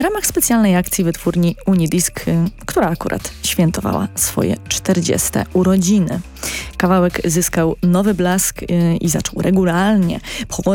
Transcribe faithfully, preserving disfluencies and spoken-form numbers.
w ramach specjalnej akcji wytwórni Unidisc, która akurat świętowała swoje czterdzieste urodziny. Kawałek zyskał nowy blask i zaczął regularnie